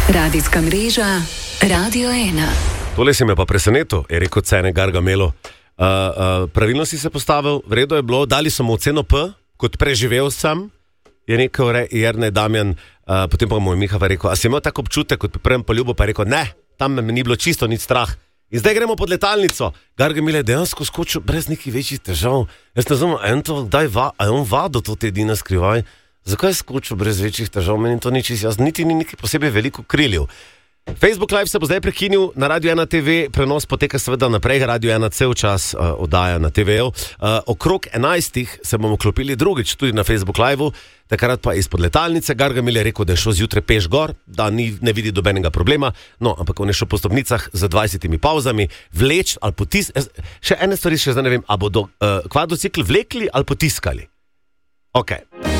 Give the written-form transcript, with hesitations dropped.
Radijska mreža Radio 1. Tole si me pa presenetil, je rekel Cene Gargamelo. Pravilno si se postavil, v redu je bilo, dali so mu oceno P, kot preživel sem, je rekel Jernej Damjan, potem pa mu je Miha rekel, a si imel tako občutek, kot pri prvem poljubu, pa je rekel, ne, tam me ni bilo čisto nič strah. In zdaj gremo pod letalnico. Gargamel je dejansko skočil brez nekih večjih težav. Jaz ne razumem, a je on vadil to te edina skrivaj? Zakaj je skočil brez večjih težav? Meni to ni čisto jasno, niti ni nekaj posebej veliko kriljev. Facebook Live se bo zdaj prekinil, na Radio 1 TV prenos poteka seveda naprej, Radio 1 cel čas oddaja na TV-u. Okrog 11 se bomo klopili drugič tudi na Facebook Live-u, takrat pa izpod letalnice. Gargamel je rekel, da je šel zjutraj peš gor, da ne vidi dobenega problema, no, ampak on je šel po stopnicah z 20 pauzami, vleč ali še ene stvari še zdaj ne vem, a bodo kvadrocikl vlekli ali potiskali. Ok.